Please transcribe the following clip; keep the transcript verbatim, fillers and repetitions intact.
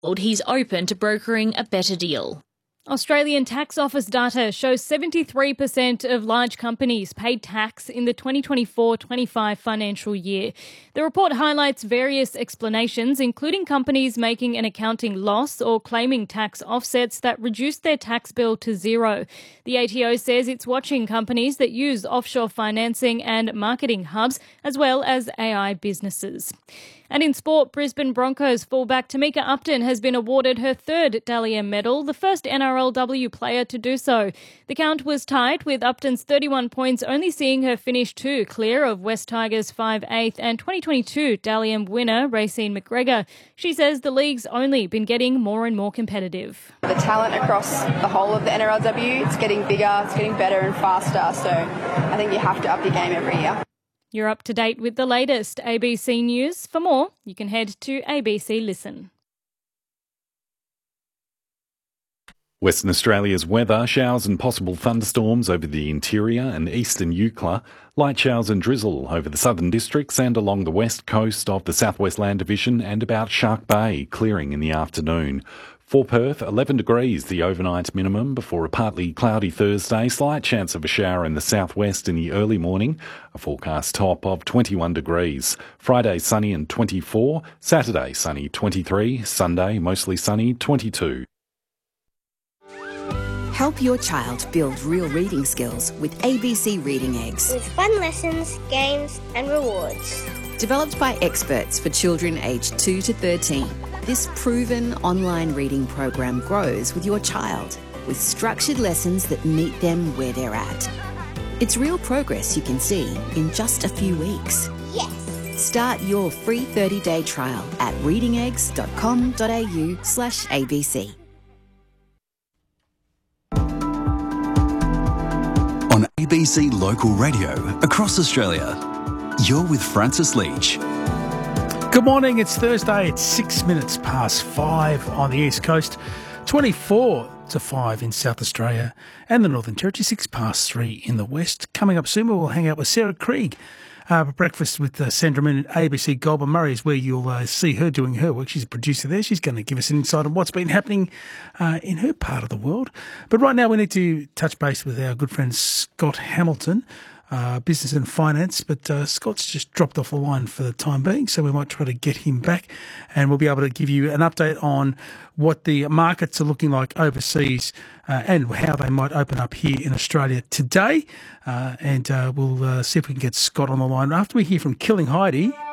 he's open to brokering a better deal. Australian Tax Office data shows seventy-three percent of large companies paid tax in the twenty twenty-four twenty-five financial year. The report highlights various explanations, including companies making an accounting loss or claiming tax offsets that reduced their tax bill to zero. The A T O says it's watching companies that use offshore financing and marketing hubs, as well as A I businesses. And in sport, Brisbane Broncos fullback Tamika Upton has been awarded her third Dally M medal, the first N R L W player to do so. The count was tied, with Upton's thirty-one points only seeing her finish two clear of West Tigers five eighth and twenty twenty-two Dally M winner Racine McGregor. She says the league's only been getting more and more competitive. The talent across the whole of the N R L W, it's getting bigger, it's getting better and faster, so I think you have to up your game every year. You're up to date with the latest A B C News. For more, you can head to A B C Listen. Western Australia's weather: showers and possible thunderstorms over the interior and eastern Eucla, light showers and drizzle over the southern districts and along the west coast of the South West Land Division and about Shark Bay, clearing in the afternoon. For Perth, eleven degrees the overnight minimum before a partly cloudy Thursday, slight chance of a shower in the southwest in the early morning, a forecast top of twenty-one degrees. Friday sunny and twenty-four, Saturday sunny twenty-three, Sunday mostly sunny twenty-two. Help your child build real reading skills with A B C Reading Eggs. With fun lessons, games and rewards. Developed by experts for children aged two to thirteen. This proven online reading program grows with your child with structured lessons that meet them where they're at. It's real progress you can see in just a few weeks. Yes! Start your free thirty-day trial at readingeggs.com.au slash ABC. On A B C Local Radio across Australia, you're with Francis Leach. Good morning, it's Thursday, it's six minutes past five on the East Coast, twenty-four to five in South Australia and the Northern Territory, six past three in the West. Coming up soon, we'll hang out with Sarah Krieg. Uh, breakfast with uh, Sandra Min at A B C Goulburn Murray is where you'll uh, see her doing her work. She's a producer there. She's going to give us an insight on what's been happening uh, in her part of the world. But right now we need to touch base with our good friend Scott Hamilton, Uh, business and finance, but uh, Scott's just dropped off the line for the time being, so we might try to get him back and we'll be able to give you an update on what the markets are looking like overseas uh, and how they might open up here in Australia today. Uh, and uh, we'll uh, see if we can get Scott on the line after we hear from Killing Heidi.